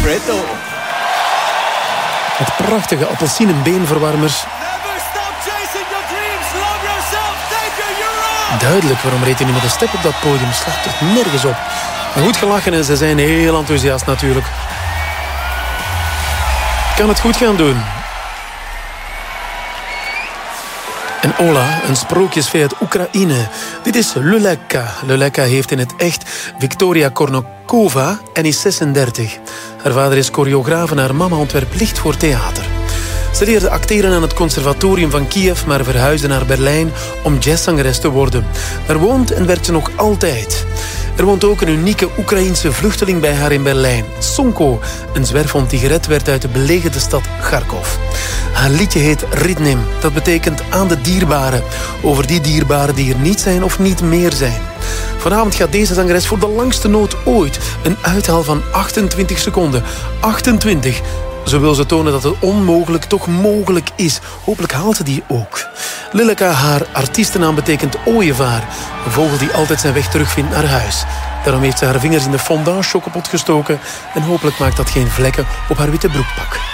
Alfredo. Met prachtige appelsienenbeenverwarmers. Duidelijk waarom reed hij niet met een step op dat podium. Slaat toch nergens op. Maar goed gelachen en ze zijn heel enthousiast natuurlijk. Kan het goed gaan doen. En Ola, een sprookjesfee uit Oekraïne. Dit is Luleka. Luleka heeft in het echt Victoria Kornokova en is 36. Haar vader is choreograaf en haar mama ontwerpt licht voor theater. Ze leerde acteren aan het conservatorium van Kiev, maar verhuisde naar Berlijn om jazzzangeres te worden. Daar woont en werkt ze nog altijd. Er woont ook een unieke Oekraïense vluchteling bij haar in Berlijn. Sonko, een zwerfhond die gered werd uit de belegerde stad Kharkov. Haar liedje heet Ridnim. Dat betekent aan de dierbaren. Over die dierbaren die er niet zijn of niet meer zijn. Vanavond gaat deze zangeres voor de langste noot ooit. Een uithaal van 28 seconden. 28. Zo wil ze tonen dat het onmogelijk toch mogelijk is. Hopelijk haalt ze die ook. Lileka, haar artiestennaam betekent ooievaar. Een vogel die altijd zijn weg terugvindt naar huis. Daarom heeft ze haar vingers in de fondant chocopot gestoken. En hopelijk maakt dat geen vlekken op haar witte broekpak.